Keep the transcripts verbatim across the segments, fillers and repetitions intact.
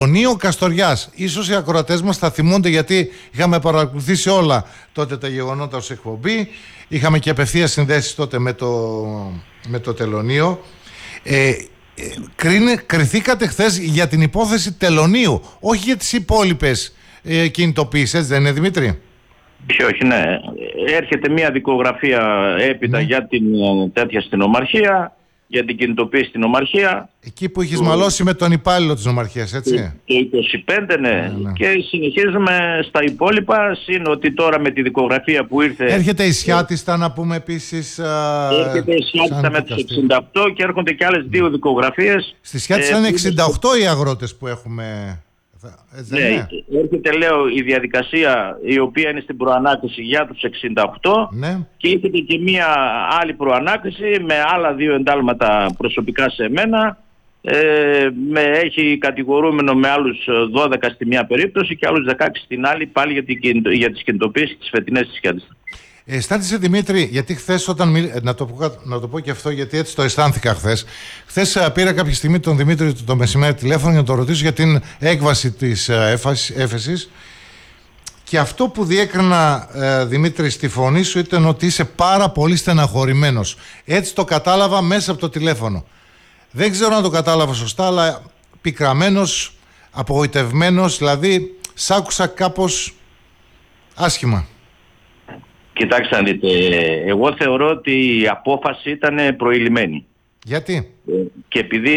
Τελωνείο Καστοριάς. Ίσως οι ακροατές μας θα θυμούνται, γιατί είχαμε παρακολουθήσει όλα τότε τα γεγονότα ως εκπομπή. Είχαμε και απευθείας συνδέσεις τότε με το, με το τελωνείο. Ε, κρίνε, κριθήκατε χθες για την υπόθεση τελωνείου, όχι για τις υπόλοιπες ε, κινητοποιήσεις, έτσι δεν είναι, Δημήτρη? Όχι, όχι, ναι. Έρχεται μια δικογραφία έπειτα ναι. για την τέτοια στην Ομαρχία, για την κινητοποίηση στην Ομαρχία. Εκεί που έχεις το... μαλώσει με τον υπάλληλο της Ομαρχίας, έτσι? Το είκοσι πέντε, ναι. ναι, ναι. Και συνεχίζουμε στα υπόλοιπα, συν ότι τώρα με τη δικογραφία που ήρθε... Έρχεται η Σιάτιστα, να πούμε επίσης... Έρχεται η Σιάτιστα με τους εξήντα οκτώ και έρχονται και άλλες δύο δικογραφίες. Στη Σιάτιστα ε, είναι εξήντα οκτώ οι αγρότες που έχουμε... Έτσι, ναι, ναι, έρχεται, λέω, η διαδικασία η οποία είναι στην προανάκριση για τους εξήντα οκτώ ναι. και έρχεται και μία άλλη προανάκριση με άλλα δύο εντάλματα προσωπικά σε μένα. Ε, με έχει κατηγορούμενο με άλλους δώδεκα στη μία περίπτωση και άλλους δεκαέξι στην άλλη, πάλι για, την, για τις κινητοποίησεις της φετινές της Σιάτιστα. Αισθάνεσαι, Δημήτρη, γιατί χθες όταν μιλ... να, το πω, να το πω και αυτό, γιατί έτσι το αισθάνθηκα χθες. Χθες πήρα κάποια στιγμή τον Δημήτρη το μεσημέρι τηλέφωνο για να τον ρωτήσω για την έκβαση της έφεσης. Και αυτό που διέκρινα, ε, Δημήτρη, στη φωνή σου ήταν ότι είσαι πάρα πολύ στεναχωρημένος. Έτσι το κατάλαβα μέσα από το τηλέφωνο. Δεν ξέρω αν το κατάλαβα σωστά, αλλά πικραμένος, απογοητευμένος, δηλαδή σ' άκουσα κάπως άσχημα. Κοιτάξτε να δείτε, εγώ θεωρώ ότι η απόφαση ήταν προηλημένη. Γιατί? Και επειδή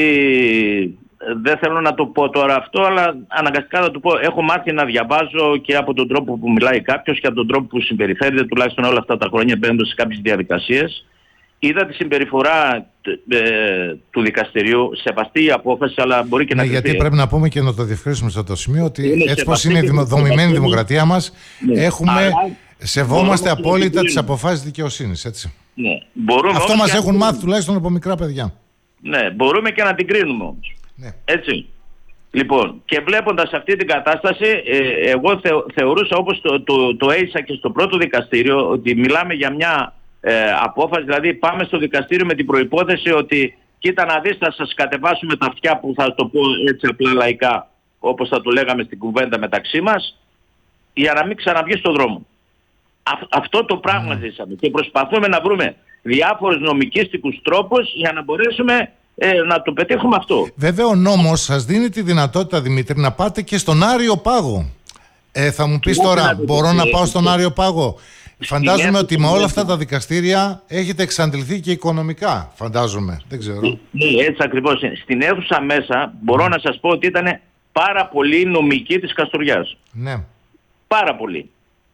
δεν θέλω να το πω τώρα αυτό, αλλά αναγκαστικά θα το πω, έχω μάθει να διαβάζω και από τον τρόπο που μιλάει κάποιος και από τον τρόπο που συμπεριφέρεται, τουλάχιστον όλα αυτά τα χρόνια μπαίνοντας σε κάποιες διαδικασίες. Είδα τη συμπεριφορά ε, του δικαστηρίου, σεβαστή η απόφαση, αλλά μπορεί και ναι, να γιατί κρυφτεί. Πρέπει να πούμε και να το διευκρινίσουμε σε αυτό το σημείο, ότι είναι έτσι πως είναι η δομημένη η δημοκρατία μας, ναι. έχουμε... Αλλά... Σεβόμαστε απόλυτα τις αποφάσεις δικαιοσύνης, έτσι. Ναι. Μπορούμε αυτό μας έχουν μάθει τουλάχιστον από μικρά παιδιά. Ναι, μπορούμε και να την κρίνουμε όμως. Ναι. Έτσι. Λοιπόν, και βλέποντας αυτή την κατάσταση, ε, εγώ θε, θεωρούσα, όπως το, το, το έισα και στο πρώτο δικαστήριο, ότι μιλάμε για μια ε, απόφαση, δηλαδή πάμε στο δικαστήριο με την προϋπόθεση ότι κοίτα να δεις, θα σας κατεβάσουμε τα αυτιά, που θα το πω έτσι απλά λαϊκά, όπως θα το λέγαμε στην κουβέντα μεταξύ μας, για να μην ξαναβγεί στον δρόμο. Αυτό το πράγμα mm. ζήσαμε και προσπαθούμε να βρούμε διάφορους νομικίστικους τρόπους για να μπορέσουμε ε, να το πετύχουμε αυτό. Βέβαια ο νόμος σας δίνει τη δυνατότητα, Δημήτρη, να πάτε και στον Άριο Πάγο. Ε, θα μου πεις τώρα, να μπορώ να πάω στον Άριο Πάγο? Φαντάζομαι ότι με όλα αυτά τα δικαστήρια έχετε εξαντληθεί και οικονομικά, φαντάζομαι. Δεν ξέρω. Ναι, έτσι ακριβώς είναι. Στην αίθουσα μέσα μπορώ mm. να σας πω ότι ήταν πάρα πολύ νομική της Καστοριάς. Ναι. Πάρα πολύ.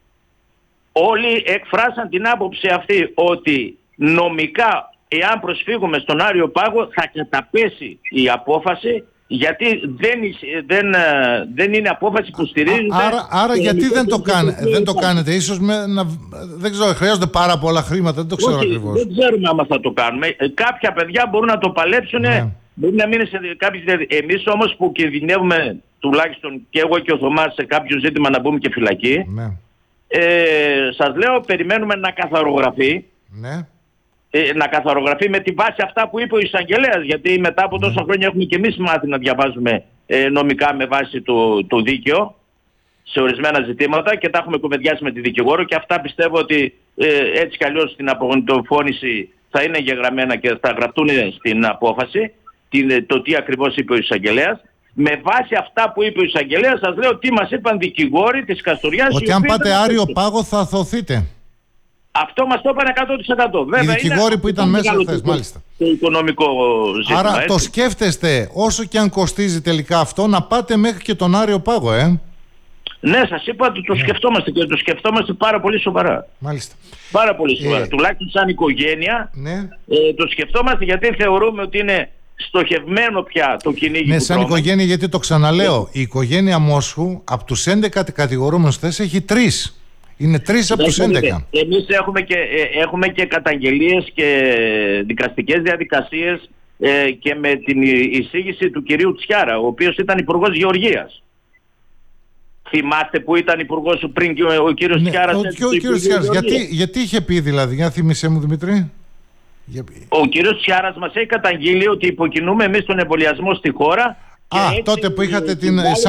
Όλοι εκφράσαν την άποψη αυτή ότι νομικά, εάν προσφύγουμε στον Άριο Πάγο, θα καταπέσει η απόφαση, γιατί δεν, δεν, δεν είναι απόφαση που στηρίζεται. Άρα, άρα γιατί δεν το, κάνε, δεν το κάνετε? Ίσως με, να, δεν ξέρω, χρειάζονται πάρα πολλά χρήματα, δεν το ξέρω Όχι, ακριβώς. Δεν ξέρουμε άμα θα το κάνουμε. Κάποια παιδιά μπορούν να το παλέψουν, ναι. μπορεί να μείνει σε κάποιες διαδικασίες. Εμείς όμως που κινδυνεύουμε, τουλάχιστον και εγώ και ο Θωμάς, σε κάποιο ζήτημα να μπούμε και φυλακή, ναι. Ε, σας λέω, περιμένουμε να καθαρογραφεί, ναι. ε, να καθαρογραφεί με τη βάση αυτά που είπε ο εισαγγελέας, γιατί μετά από τόσα ναι. χρόνια έχουμε και εμείς μάθει να διαβάζουμε ε, νομικά με βάση το, το δίκαιο σε ορισμένα ζητήματα και τα έχουμε κουβεντιάσει με τη δικηγόρο, και αυτά πιστεύω ότι ε, έτσι κι αλλιώς στην απογονητοφώνηση θα είναι εγγεγραμμένα και θα γραφτούν στην απόφαση την, το τι ακριβώς είπε ο εισαγγελέας. Με βάση αυτά που είπε ο εισαγγελέας, σας λέω τι μας είπαν δικηγόροι της Καστοριάς. Ότι αν πάτε Άριο Πάγο θα αθωθείτε. Αυτό μας το είπαν εκατό τοις εκατό. Οι δικηγόροι που ήταν μέσα χθες, μάλιστα. Το οικονομικό ζήτημα. Άρα έτσι. Το σκέφτεστε, όσο και αν κοστίζει τελικά αυτό, να πάτε μέχρι και τον Άριο Πάγο, ε. Ναι, σας είπα ότι το ναι. σκεφτόμαστε και το σκεφτόμαστε πάρα πολύ σοβαρά. Μάλιστα. Πάρα πολύ σοβαρά. Ε... Τουλάχιστον σαν οικογένεια ναι. ε, το σκεφτόμαστε, γιατί θεωρούμε ότι είναι στοχευμένο πια το κυνήγι. Ναι, που σαν τρώμε. οικογένεια, γιατί το ξαναλέω, η οικογένεια Μόσχου από τους έντεκα κατηγορούμενους χθες έχει τρεις. Είναι τρεις από τους έντεκα. Εμείς έχουμε και, ε, έχουμε και καταγγελίες και δικαστικές διαδικασίες ε, και με την εισήγηση του κυρίου Τσιάρα, ο οποίος ήταν υπουργός Γεωργίας. Θυμάστε που ήταν υπουργός πριν και ο, ο κύριος ναι, Τσιάρας? Ο, ο, ο κύριος Τσιάρας, γιατί, γιατί είχε πει δηλαδή, για θύμισέ μου, Δημήτρη. Ο κύριος Τσιάρας μας έχει καταγγείλει ότι υποκινούμε εμείς τον εμβολιασμό στη χώρα Α, τότε που είχατε την